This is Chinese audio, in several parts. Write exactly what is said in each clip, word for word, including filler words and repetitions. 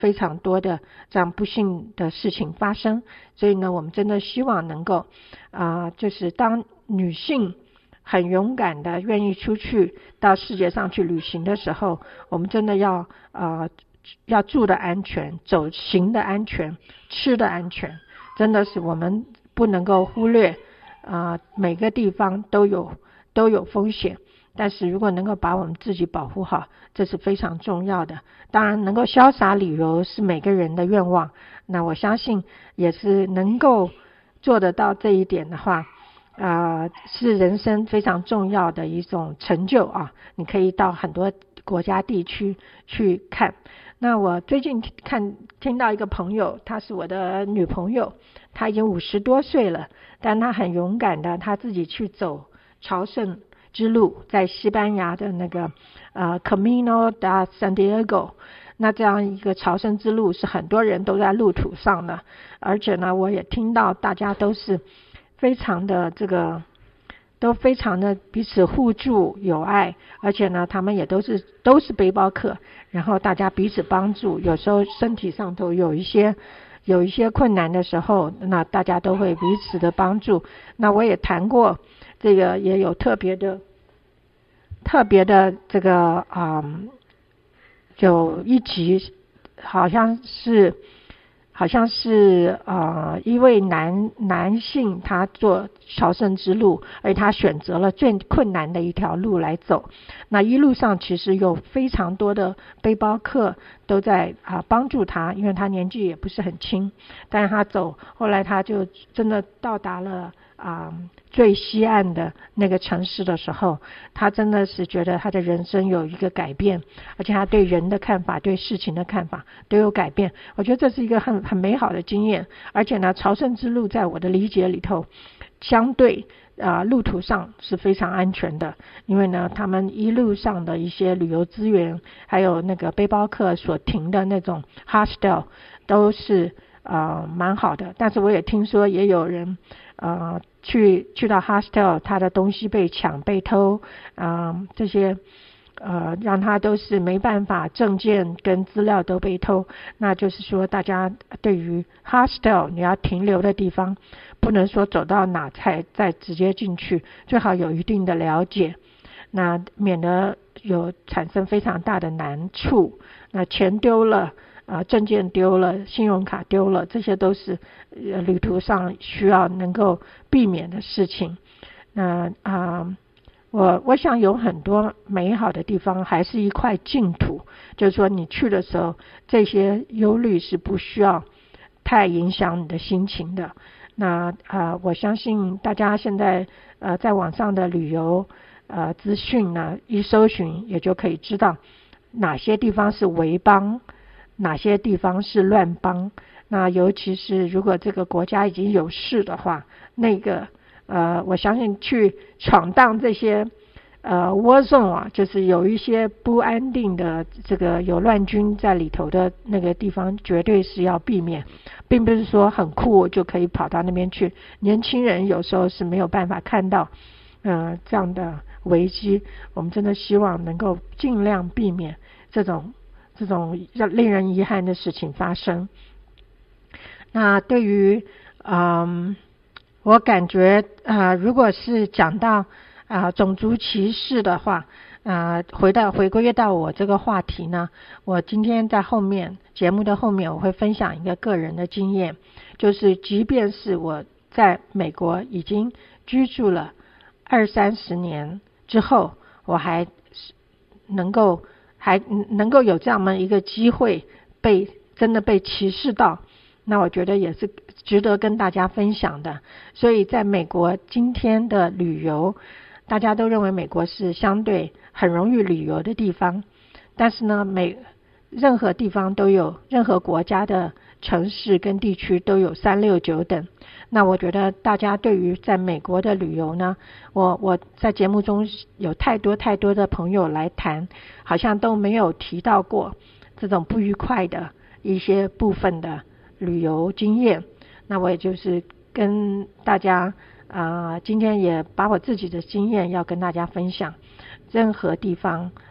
非常多的这样不幸的事情发生。所以呢，我们真的希望能够啊、呃，就是当女性很勇敢的愿意出去到世界上去旅行的时候，我们真的要呃要住的安全，走行的安全，吃的安全，真的是我们不能够忽略啊、呃，每个地方都有都有风险，但是如果能够把我们自己保护好，这是非常重要的。当然能够潇洒旅游是每个人的愿望，那我相信也是能够做得到这一点的话，呃，是人生非常重要的一种成就啊！你可以到很多国家地区去看。那我最近看听到一个朋友，她是我的女朋友，她已经五十多岁了，但她很勇敢的，她自己去走朝圣之路，在西班牙的那个呃 Camino de Santiago。那这样一个朝圣之路是很多人都在路途上的，而且呢，我也听到大家都是非常的这个都非常的彼此互助友爱，而且呢他们也都是都是背包客，然后大家彼此帮助，有时候身体上头有一些有一些困难的时候，那大家都会彼此的帮助。那我也谈过这个，也有特别的特别的这个嗯，有一集好像是好像是呃一位男男性，他做朝圣之路，而他选择了最困难的一条路来走。那一路上其实有非常多的背包客都在啊、呃、帮助他，因为他年纪也不是很轻，但是他走，后来他就真的到达了啊、呃、最西岸的那个城市的时候，他真的是觉得他的人生有一个改变，而且他对人的看法，对事情的看法都有改变。我觉得这是一个很很美好的经验。而且呢，朝圣之路在我的理解里头，相对啊、呃、路途上是非常安全的，因为呢他们一路上的一些旅游资源，还有那个背包客所停的那种 hostel 都是呃蛮好的。但是我也听说也有人呃去去到 hostel， 他的东西被抢被偷啊、呃、这些呃让他都是没办法，证件跟资料都被偷。那就是说大家对于 hostel 你要停留的地方，不能说走到哪才再直接进去，最好有一定的了解，那免得有产生非常大的难处。那钱丢了啊，证件丢了，信用卡丢了，这些都是呃旅途上需要能够避免的事情。那啊、呃，我我想有很多美好的地方，还是一块净土，就是说你去的时候，这些忧虑是不需要太影响你的心情的。那啊、呃，我相信大家现在呃在网上的旅游呃资讯呢，一搜寻也就可以知道哪些地方是为邦，哪些地方是乱邦。那尤其是如果这个国家已经有事的话，那个呃，我相信去闯荡这些呃 war zone 啊，就是有一些不安定的这个有乱军在里头的那个地方，绝对是要避免，并不是说很酷就可以跑到那边去。年轻人有时候是没有办法看到呃这样的危机，我们真的希望能够尽量避免这种这种令人遗憾的事情发生。那对于嗯，我感觉呃，如果是讲到啊、呃、种族歧视的话，啊、呃，回到回归到我这个话题呢，我今天在后面节目的后面我会分享一个个人的经验，就是即便是我在美国已经居住了二三十年之后，我还能够还能够有这样的一个机会被真的被歧视到，那我觉得也是值得跟大家分享的。所以在美国今天的旅游，大家都认为美国是相对很容易旅游的地方，但是呢，每任何地方都有，任何国家的城市跟地区都有三六九等。那我觉得大家对于在美国的旅游呢，我我在节目中有太多太多的朋友来谈，好像都没有提到过这种不愉快的一些部分的旅游经验。那我也就是跟大家啊、呃，今天也把我自己的经验要跟大家分享。任何地方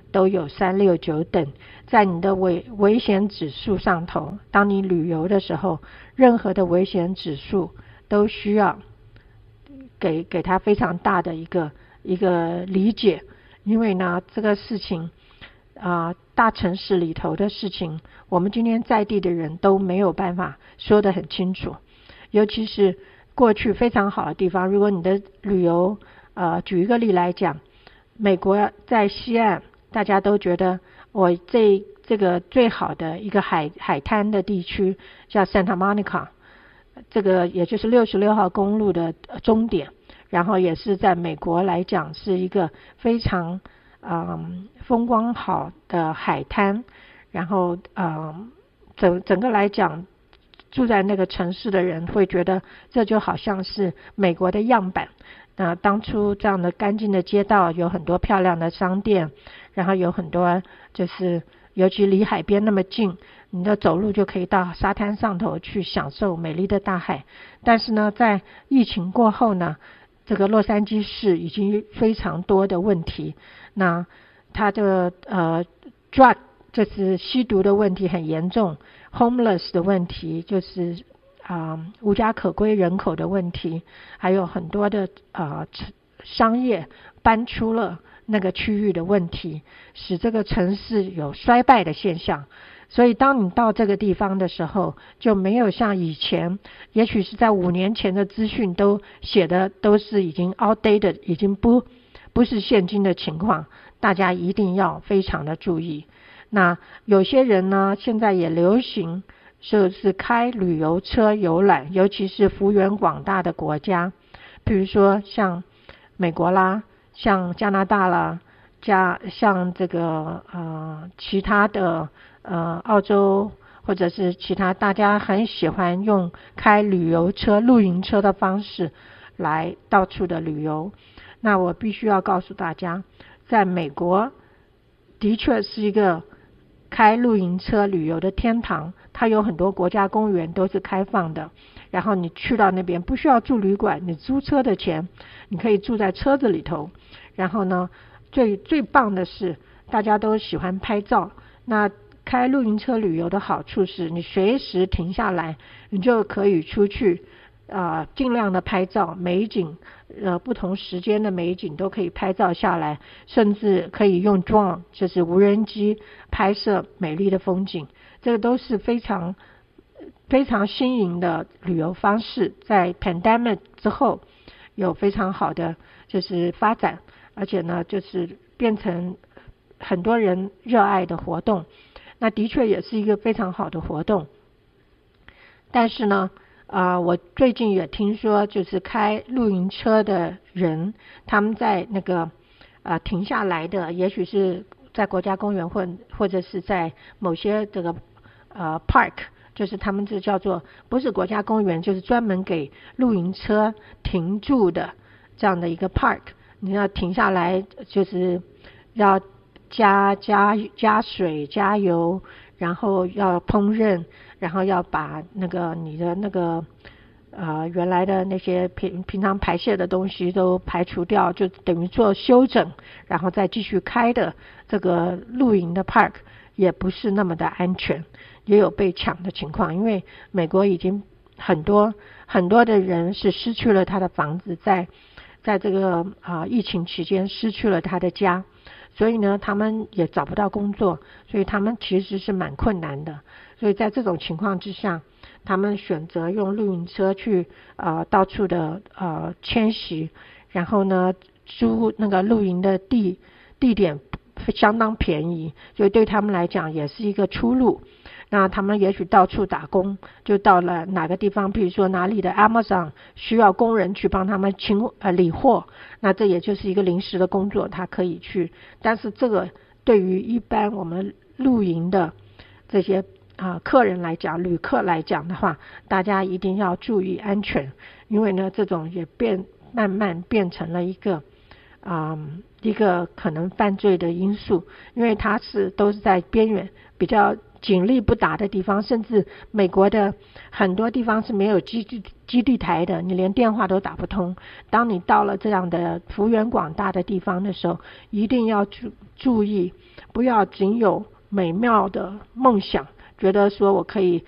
都有三六九等，在你的危危险指数上头，当你旅游的时候，任何的危险指数都需要给给他非常大的一个一个理解，因为呢这个事情啊、呃，大城市里头的事情，我们今天在地的人都没有办法说得很清楚，尤其是过去非常好的地方，如果你的旅游呃，举一个例来讲，美国在西岸，大家都觉得我这这个最好的一个海海滩的地区叫 Santa Monica， 这个也就是六十六号公路的终点，然后也是在美国来讲是一个非常嗯风光好的海滩，然后嗯整整个来讲，住在那个城市的人会觉得这就好像是美国的样板。那当初这样的干净的街道，有很多漂亮的商店，然后有很多就是尤其离海边那么近，你的走路就可以到沙滩上头去享受美丽的大海。但是呢，在疫情过后呢，这个洛杉矶市已经非常多的问题，那它的呃 drug 就是吸毒的问题很严重， homeless 的问题就是啊、呃，无家可归人口的问题，还有很多的呃商业搬出了那个区域的问题，使这个城市有衰败的现象。所以当你到这个地方的时候，就没有像以前，也许是在五年前的资讯都写的都是已经 outdated， 已经不不是现今的情况，大家一定要非常的注意。那有些人呢，现在也流行就是开旅游车游览，尤其是幅员广大的国家，比如说像美国啦，像加拿大啦，加像这个呃其他的呃澳洲或者是其他大家很喜欢用开旅游车、露营车的方式来到处的旅游。那我必须要告诉大家，在美国的确是一个开露营车旅游的天堂，它有很多国家公园都是开放的，然后你去到那边不需要住旅馆，你租车的钱你可以住在车子里头，然后呢最最棒的是大家都喜欢拍照，那开露营车旅游的好处是你随时停下来，你就可以出去啊、呃，尽量的拍照，美景呃不同时间的美景都可以拍照下来，甚至可以用 drone 就是无人机拍摄美丽的风景，这个都是非常非常新颖的旅游方式，在 pandemic 之后有非常好的就是发展，而且呢就是变成很多人热爱的活动，那的确也是一个非常好的活动。但是呢啊、呃，我最近也听说，就是开露营车的人，他们在那个啊、呃、停下来的，也许是在国家公园或或者是在某些这个呃 park， 就是他们这叫做不是国家公园，就是专门给露营车停住的这样的一个 park， 你要停下来，就是要加加加水加油，然后要烹饪，然后要把那个你的那个呃原来的那些平平常排泄的东西都排除掉，就等于做休整，然后再继续开的这个露营的 park 也不是那么的安全，也有被抢的情况，因为美国已经很多很多的人是失去了他的房子，在在这个啊、呃、疫情期间失去了他的家，所以呢他们也找不到工作，所以他们其实是蛮困难的。所以在这种情况之下，他们选择用露营车去呃到处的呃迁徙，然后呢租那个露营的地地点相当便宜，所以对他们来讲也是一个出路。那他们也许到处打工，就到了哪个地方，比如说哪里的 Amazon 需要工人去帮他们清呃理货，那这也就是一个临时的工作，他可以去。但是这个对于一般我们露营的这些啊、呃、客人来讲，旅客来讲的话，大家一定要注意安全，因为呢这种也变慢慢变成了一个啊、呃、一个可能犯罪的因素，因为它是都是在边缘比较警力不达的地方，甚至美国的很多地方是没有基地基地台的，你连电话都打不通。当你到了这样的幅员广大的地方的时候，一定要注注意，不要仅有美妙的梦想，觉得说我可以